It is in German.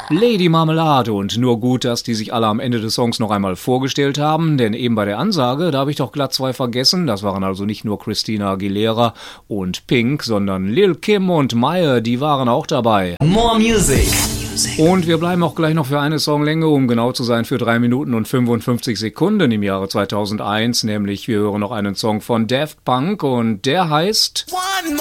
Lady Marmelade und nur gut, dass die sich alle am Ende des Songs noch einmal vorgestellt haben, denn eben bei der Ansage, da habe ich doch glatt zwei vergessen. Das waren also nicht nur Christina Aguilera und Pink, sondern Lil Kim und Maya, die waren auch dabei. More Music. Und wir bleiben auch gleich noch für eine Songlänge, um genau zu sein, für 3 Minuten und 55 Sekunden im Jahre 2001, nämlich wir hören noch einen Song von Daft Punk und der heißt...